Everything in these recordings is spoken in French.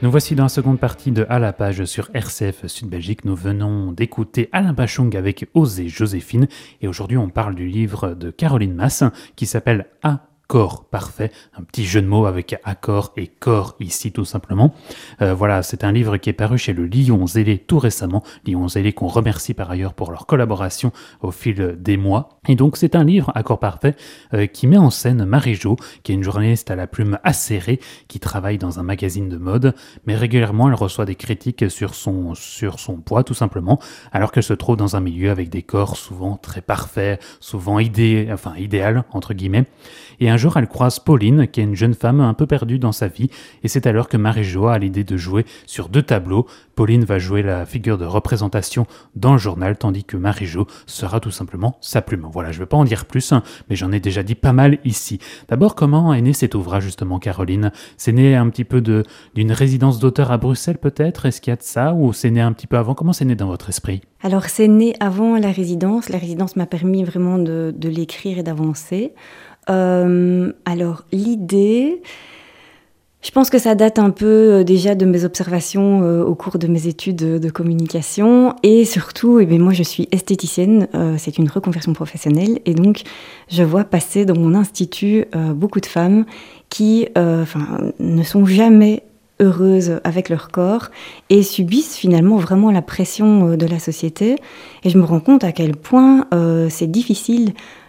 Nous voici dans la seconde partie de À la page sur RCF Sud Belgique. Nous venons d'écouter Alain Bachung avec Osée Joséphine. Et aujourd'hui, on parle du livre de Caroline Mass qui s'appelle Accord parfait, un petit jeu de mots avec accord et corps ici tout simplement. Voilà, c'est un livre qui est paru chez le Lion Zélé tout récemment, Lion Zélé qu'on remercie par ailleurs pour leur collaboration au fil des mois. Et donc c'est un livre, Accord parfait, qui met en scène Marie-Jo, qui est une journaliste à la plume acérée, qui travaille dans un magazine de mode, mais régulièrement elle reçoit des critiques sur son poids tout simplement, alors qu'elle se trouve dans un milieu avec des corps souvent très parfaits, souvent idéal entre guillemets. Et un jour, elle croise Pauline, qui est une jeune femme un peu perdue dans sa vie, et c'est alors que Marie-Jo a l'idée de jouer sur 2 tableaux. Pauline va jouer la figure de représentation dans le journal, tandis que Marie-Jo sera tout simplement sa plume. Voilà, je ne vais pas en dire plus, mais j'en ai déjà dit pas mal ici. D'abord, comment est né cet ouvrage justement, Caroline ? C'est né un petit peu d'une résidence d'auteur à Bruxelles peut-être ? Est-ce qu'il y a de ça ? Ou c'est né un petit peu avant ? Comment c'est né dans votre esprit ? Alors, c'est né avant la résidence. La résidence m'a permis vraiment de l'écrire et d'avancer. Alors, l'idée, je pense que ça date un peu déjà de mes observations au cours de mes études de communication et surtout, moi je suis esthéticienne, c'est une reconversion professionnelle et donc je vois passer dans mon institut beaucoup de femmes qui ne sont jamais heureuses avec leur corps et subissent finalement vraiment la pression de la société et je me rends compte à quel point c'est difficile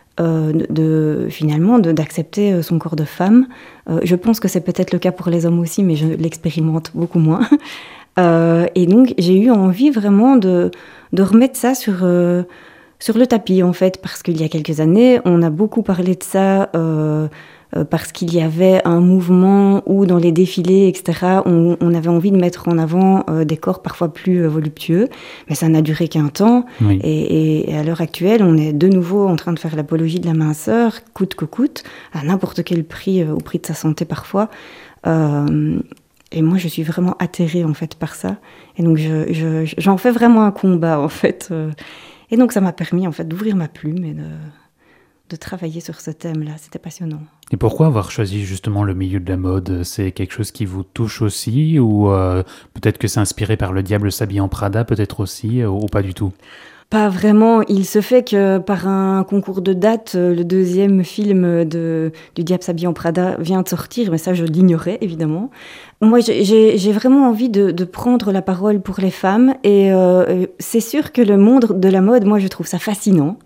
d'accepter son corps de femme. Je pense que c'est peut-être le cas pour les hommes aussi, mais je l'expérimente beaucoup moins. Et donc, j'ai eu envie vraiment de remettre ça sur le tapis, en fait, parce qu'il y a quelques années, on a beaucoup parlé de ça parce qu'il y avait un mouvement où dans les défilés, etc., on avait envie de mettre en avant des corps parfois plus voluptueux, mais ça n'a duré qu'un temps. Oui. Et à l'heure actuelle, on est de nouveau en train de faire l'apologie de la minceur, coûte que coûte, à n'importe quel prix, au prix de sa santé parfois. Et moi, je suis vraiment atterrée en fait par ça. Et donc, j'en fais vraiment un combat en fait. Et donc, ça m'a permis en fait d'ouvrir ma plume et de travailler sur ce thème-là. C'était passionnant. Et pourquoi avoir choisi justement le milieu de la mode ? C'est quelque chose qui vous touche aussi ou peut-être que c'est inspiré par Le Diable s'habille en Prada peut-être aussi ou pas du tout ? Pas vraiment. Il se fait que par un concours de dates, le 2e film du Diable s'habille en Prada vient de sortir, mais ça je l'ignorais évidemment. Moi j'ai vraiment envie de prendre la parole pour les femmes et c'est sûr que le monde de la mode, moi je trouve ça fascinant.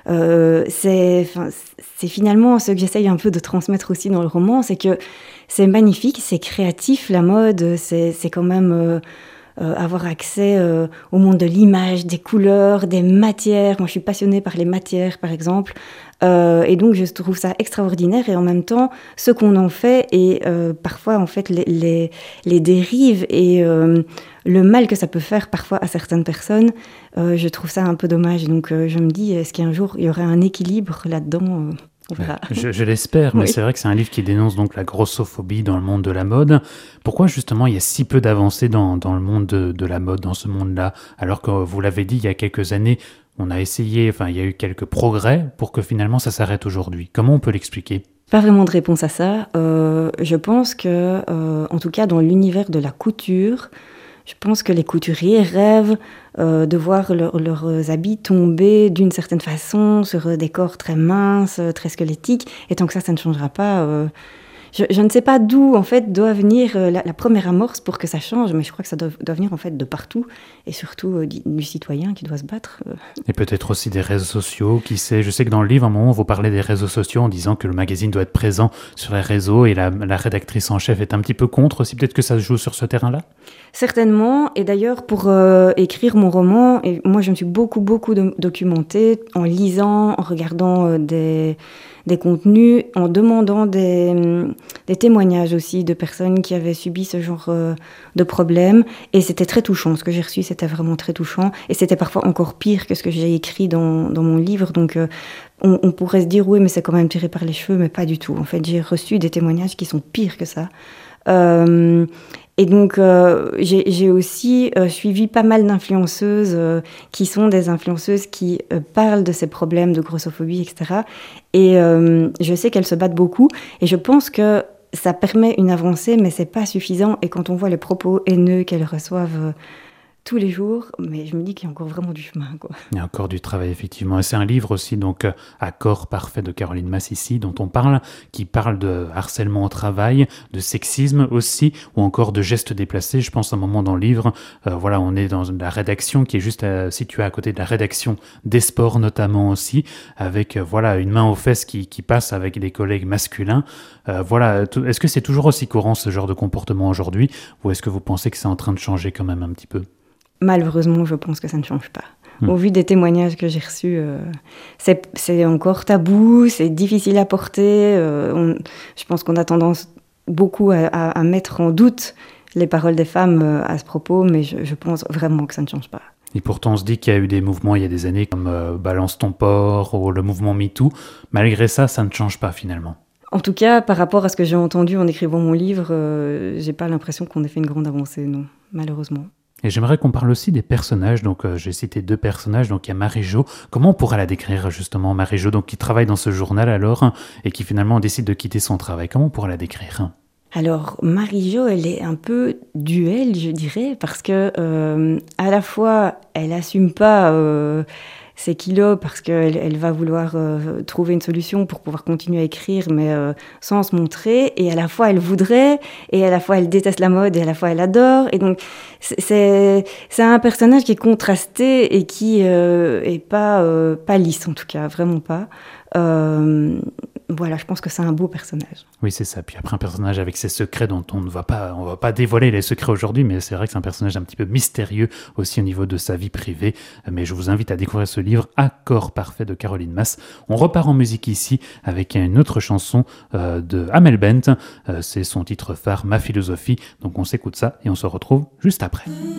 C'est finalement ce que j'essaye un peu de transmettre aussi dans le roman, c'est que c'est magnifique, c'est créatif la mode, c'est quand même... avoir accès au monde de l'image, des couleurs, des matières. Moi, je suis passionnée par les matières, par exemple. Et donc, je trouve ça extraordinaire. Et en même temps, ce qu'on en fait et parfois, en fait, les dérives et le mal que ça peut faire parfois à certaines personnes, je trouve ça un peu dommage. Donc, je me dis, est-ce qu'un jour, il y aurait un équilibre là-dedans Voilà. Je l'espère, mais oui. C'est vrai que c'est un livre qui dénonce donc la grossophobie dans le monde de la mode. Pourquoi justement il y a si peu d'avancées dans le monde de la mode, dans ce monde-là, alors que vous l'avez dit il y a quelques années, on a essayé, il y a eu quelques progrès pour que finalement ça s'arrête aujourd'hui. Comment on peut l'expliquer ? Pas vraiment de réponse à ça. Je pense que, en tout cas dans l'univers de la couture, je pense que les couturiers rêvent de voir leurs habits tomber d'une certaine façon sur des corps très minces, très squelettiques. Et tant que ça ne changera pas, je ne sais pas d'où en fait doit venir la première amorce pour que ça change, mais je crois que ça doit venir en fait de partout et surtout du citoyen qui doit se battre. Et peut-être aussi des réseaux sociaux, qui sait. Je sais que dans le livre, à un moment, vous parlez des réseaux sociaux en disant que le magazine doit être présent sur les réseaux et la rédactrice en chef est un petit peu contre aussi. Peut-être que ça se joue sur ce terrain-là ? Certainement. Et d'ailleurs, pour écrire mon roman, et moi je me suis beaucoup documentée en lisant, en regardant des contenus, en demandant des témoignages aussi de personnes qui avaient subi ce genre de problème. Et c'était très touchant. Ce que j'ai reçu, c'était vraiment très touchant. Et c'était parfois encore pire que ce que j'ai écrit dans mon livre. Donc, on pourrait se dire, oui, mais c'est quand même tiré par les cheveux, mais pas du tout. En fait, j'ai reçu des témoignages qui sont pires que ça. Et donc, j'ai aussi suivi pas mal d'influenceuses qui sont des influenceuses qui parlent de ces problèmes de grossophobie, etc. Et je sais qu'elles se battent beaucoup. Et je pense que ça permet une avancée, mais c'est pas suffisant. Et quand on voit les propos haineux qu'elles reçoivent tous les jours, mais je me dis qu'il y a encore vraiment du chemin, quoi. Il y a encore du travail, effectivement. Et c'est un livre aussi, donc, Accord parfait de Caroline Mass ici, dont on parle, qui parle de harcèlement au travail, de sexisme aussi, ou encore de gestes déplacés. Je pense à un moment dans le livre, voilà, on est dans la rédaction qui est juste située à côté de la rédaction des sports, notamment aussi, avec, voilà, une main aux fesses qui passe avec des collègues masculins. Voilà, est-ce que c'est toujours aussi courant ce genre de comportement aujourd'hui, ou est-ce que vous pensez que c'est en train de changer quand même un petit peu ? Malheureusement, je pense que ça ne change pas. Au vu des témoignages que j'ai reçus, c'est encore tabou, c'est difficile à porter. Je pense qu'on a tendance beaucoup à mettre en doute les paroles des femmes à ce propos, mais je pense vraiment que ça ne change pas. Et pourtant, on se dit qu'il y a eu des mouvements il y a des années comme Balance ton porc ou le mouvement MeToo. Malgré ça, ça ne change pas finalement. En tout cas, par rapport à ce que j'ai entendu en écrivant mon livre, j'ai pas l'impression qu'on ait fait une grande avancée, non, malheureusement. Et j'aimerais qu'on parle aussi des personnages. Donc, j'ai cité 2 personnages. Donc, il y a Marie-Jo. Comment on pourra la décrire, justement, Marie-Jo, donc, qui travaille dans ce journal alors, et qui finalement décide de quitter son travail. Comment on pourra la décrire ? Alors, Marie-Jo, elle est un peu duel, je dirais, parce que à la fois, elle assume pas ses kilos parce qu'elle va vouloir trouver une solution pour pouvoir continuer à écrire, mais sans se montrer. Et à la fois, elle voudrait, et à la fois, elle déteste la mode, et à la fois, elle adore. Et donc, c'est un personnage qui est contrasté et qui est pas lisse, en tout cas, vraiment pas. Voilà, je pense que c'est un beau personnage. Oui, c'est ça. Puis après, un personnage avec ses secrets dont on va pas dévoiler les secrets aujourd'hui, mais c'est vrai que c'est un personnage un petit peu mystérieux aussi au niveau de sa vie privée. Mais je vous invite à découvrir ce livre, Accord parfait de Caroline Mass. On repart en musique ici avec une autre chanson de Amel Bent. C'est son titre phare, Ma philosophie. Donc on s'écoute ça et on se retrouve juste après.